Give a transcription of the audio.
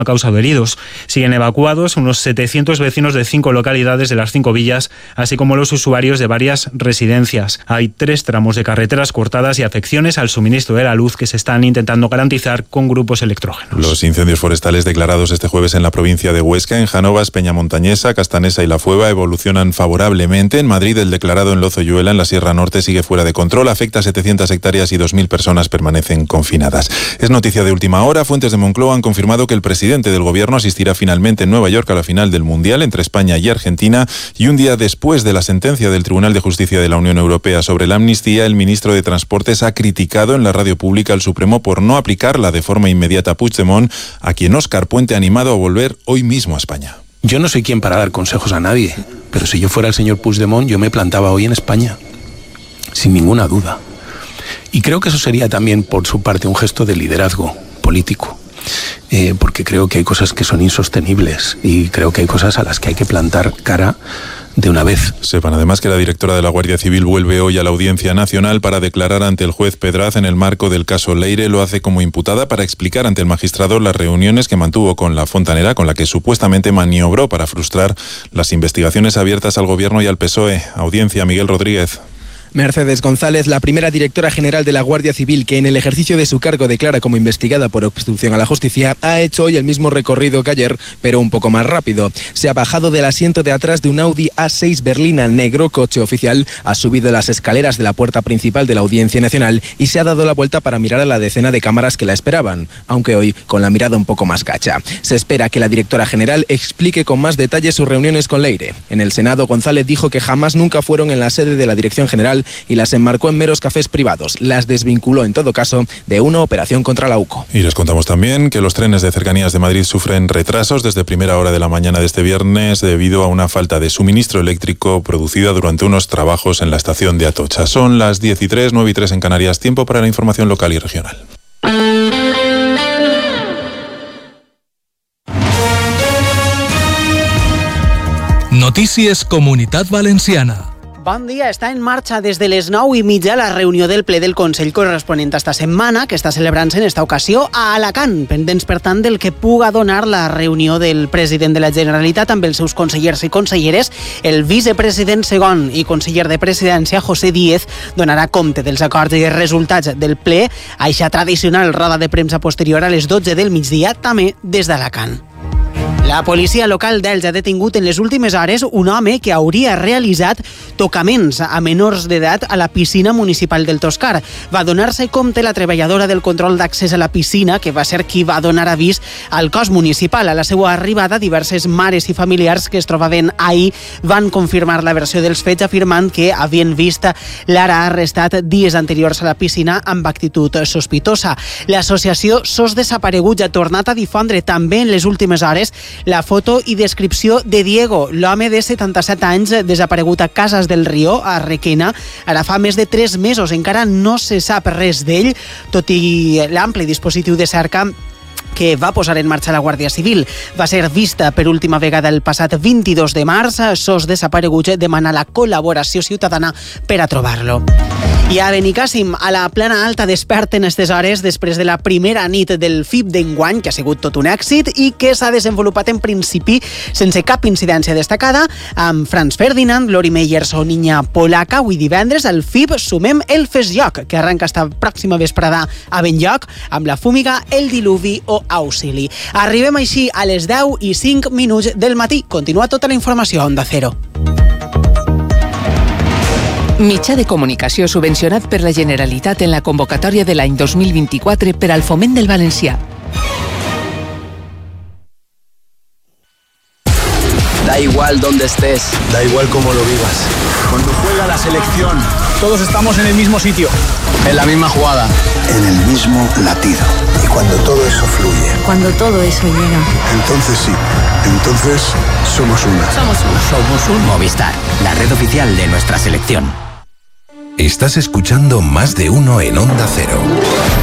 ha causado heridos. Siguen evacuados unos 700 vecinos de 5 localidades de las 5 villas, así como los usuarios de varias residencias. Hay 3 tramos de carreteras cortadas y afecciones al suministro de la luz que se están intentando garantizar con grupos electrógenos. Los incendios forestales declarados este jueves en la provincia de Huesca, en Jánovas, Peñamontañesa, Castanesa y La Fueva evolucionan favorablemente. En Madrid, el declarado en Lozoyuela, en la Sierra Norte, sigue fuera de control. Afecta a 700 hectáreas y 2.000 personas permanecen confinadas. Es noticia de última hora. Fuentes de Moncloa han confirmado que el presidente del gobierno asistirá finalmente en Nueva York a la final del Mundial entre España y Argentina, y un día después de la sentencia del Tribunal de Justicia de la Unión Europea sobre la amnistía, el ministro de Transportes ha criticado en la radio pública al Supremo por no aplicarla de forma inmediata a Puigdemont, a quien Óscar Puente ha animado a volver hoy mismo a España. Yo no soy quien para dar consejos a nadie, pero si yo fuera el señor Puigdemont, yo me plantaba hoy en España, sin ninguna duda. Y creo que eso sería también, por su parte, un gesto de liderazgo político. Porque creo que hay cosas que son insostenibles y creo que hay cosas a las que hay que plantar cara de una vez. Sepan además que la directora de la Guardia Civil vuelve hoy a la Audiencia Nacional para declarar ante el juez Pedraz en el marco del caso Leire. Lo hace como imputada para explicar ante el magistrado las reuniones que mantuvo con la fontanera, con la que supuestamente maniobró para frustrar las investigaciones abiertas al Gobierno y al PSOE. Audiencia, Miguel Rodríguez. Mercedes González, la primera directora general de la Guardia Civil, que en el ejercicio de su cargo declara como investigada por obstrucción a la justicia, ha hecho hoy el mismo recorrido que ayer, pero un poco más rápido. Se ha bajado del asiento de atrás de un Audi A6 berlina negro, coche oficial, ha subido las escaleras de la puerta principal de la Audiencia Nacional y se ha dado la vuelta para mirar a la decena de cámaras que la esperaban, aunque hoy con la mirada un poco más gacha. Se espera que la directora general explique con más detalle sus reuniones con Leire. En el Senado, González dijo que jamás nunca fueron en la sede de la Dirección General y las enmarcó en meros cafés privados. Las desvinculó, en todo caso, de una operación contra la UCO. Y les contamos también que los trenes de cercanías de Madrid sufren retrasos desde primera hora de la mañana de este viernes debido a una falta de suministro eléctrico producida durante unos trabajos en la estación de Atocha. Son las 10:03, 9:03 en Canarias. Tiempo para la información local y regional. Notícies Comunitat Valenciana. Bon dia, està en marxa des de les 9:30 la reunió del ple del Consell corresponent a esta setmana, que està celebrant-se en esta ocasió a Alacant, pendents per tant del que puga donar la reunió del president de la Generalitat amb els seus consellers i conselleres. El vicepresident segon i conseller de presidència, José Díez, donarà compte dels acords i resultats del ple, a eixa tradicional roda de premsa posterior a les 12 del migdia, també des d'Alacant. La policia local d'Elx ha detingut en les últimes hores un home que hauria realitzat tocaments a menors d'edat a la piscina municipal del Toscar. Va donar-se compte la treballadora del control d'accés a la piscina, que va ser qui va donar avís al cos municipal. A la seva arribada, diverses mares i familiars que es trobaven ahir van confirmar la versió dels fets, afirmant que havien vist l'ara arrestat dies anteriors a la piscina amb actitud sospitosa. L'associació SOS Desapareguts ha tornat a difondre també en les últimes hores la foto i descripció de Diego, l'home de 77 anys desaparegut a Casas del Río, a Requena. Ara fa més de 3 mesos, encara no se sap res d'ell, tot i l'ampli dispositiu de cerca que va posar en marxa la Guàrdia Civil. Va ser vista per última vegada el passat 22 de març. SOS Desapareguts demana la col·laboració ciutadana per a trobar-lo. I a Benicàssim, a la Plana Alta, desperten aquestes hores després de la primera nit del FIP d'enguany, que ha sigut tot un èxit i que s'ha desenvolupat en principi sense cap incidència destacada, amb Franz Ferdinand, Lori Meyers o Niña Polaca. Avui divendres al FIP sumem el Festjoc, que arrenca esta pròxima vesprada a Benlloc, amb la Fúmiga, el Diluvi o Auxili. Arribem així a les 10:05 del matí. Continua tota la informació a Onda Cero. Mitjà de comunicació subvencionat per la Generalitat en la convocatòria de l'any 2024 per al foment del valencià. Da igual donde estés, da igual cómo lo vivas. Cuando juega la selección, todos estamos en el mismo sitio, en la misma jugada, en el mismo latido. Y cuando todo eso fluye, cuando todo eso llega, entonces sí, entonces somos una. Somos un Movistar, la red oficial de nuestra selección. Estás escuchando Más de Uno en Onda Cero.